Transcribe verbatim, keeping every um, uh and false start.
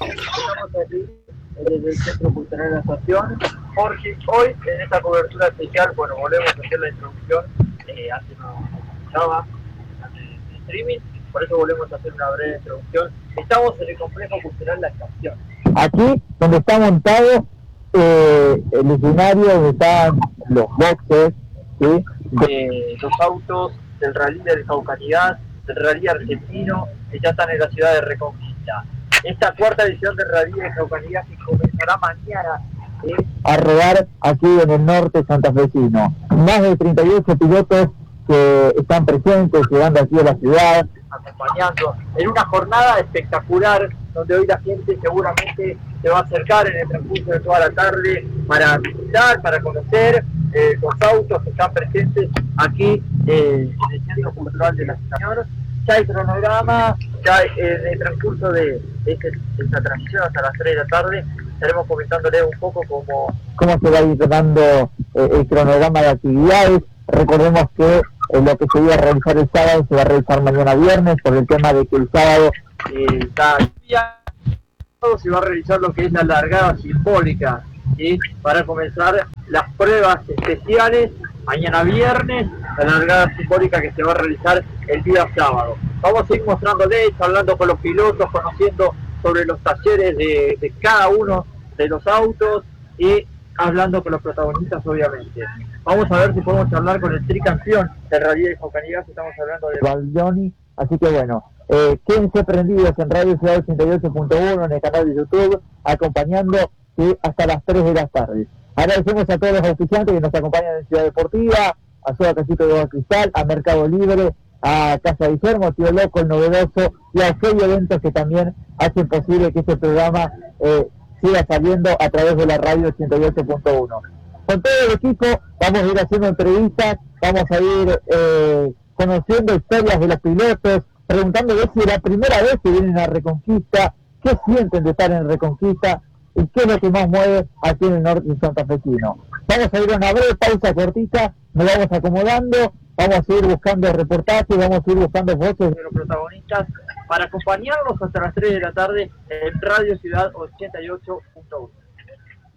Estamos aquí desde el Centro Cultural de la Estación, porque hoy en esta cobertura especial, bueno, volvemos a hacer la introducción, eh, hace no estaba en streaming, por eso volvemos a hacer una breve introducción. Estamos en el Complejo Cultural La Estación. Aquí, donde está montado eh, el escenario, donde están los boxes, ¿sí? de los autos del rally de la Caucanidad, del rally argentino, que ya están en la ciudad de Reconquista. Esta cuarta edición del rally de Caucanidad que comenzará mañana ¿eh? a rodar aquí en el norte santafesino. Más de treinta y ocho pilotos que están presentes, llegando aquí a la ciudad, acompañando en una jornada espectacular donde hoy la gente seguramente se va a acercar en el transcurso de toda la tarde para visitar, para conocer eh, los autos que están presentes aquí eh, en el Centro Cultural de la Estación. Ya hay cronograma, ya en el transcurso de, este, de esta transmisión hasta las tres de la tarde estaremos comentándole un poco cómo, cómo se va a ir dando eh, el cronograma de actividades. Recordemos que eh, lo que se iba a realizar el sábado se va a realizar mañana viernes, por el tema de que el sábado eh, está todo se va a realizar lo que es la largada simbólica, ¿sí? Para comenzar las pruebas especiales mañana viernes, la largada simbólica que se va a realizar el día sábado. Vamos a ir mostrándoles, hablando con los pilotos, conociendo sobre los talleres de, de cada uno de los autos y hablando con los protagonistas, obviamente. Vamos a ver si podemos hablar con el tricampeón del rally de Caucanidad, si estamos hablando de Valdioni. Así que bueno, eh, quédense prendidos en Radio Ciudad ochenta y ocho punto uno, en el canal de YouTube, acompañando ¿sí? hasta las tres de la tarde. Agradecemos a todos los auspiciantes que nos acompañan en Ciudad Deportiva, a Soda Casito de Agua Cristal, a Mercado Libre, a Casa Guillermo, Tío Loco, el Novedoso, y a Fey Eventos, que también hacen posible que este programa eh, siga saliendo a través de la Radio ochenta y ocho punto uno. Con todo el equipo vamos a ir haciendo entrevistas, vamos a ir eh, conociendo historias de los pilotos, preguntándoles si es la primera vez que vienen a Reconquista, qué sienten de estar en Reconquista y qué es lo que más mueve aquí en el norte santafesino. Vamos a ir a una breve pausa cortita, nos vamos acomodando, vamos a ir buscando reportajes, vamos a ir buscando voces de los protagonistas para acompañarlos hasta las tres de la tarde en Radio Ciudad ochenta y ocho punto uno.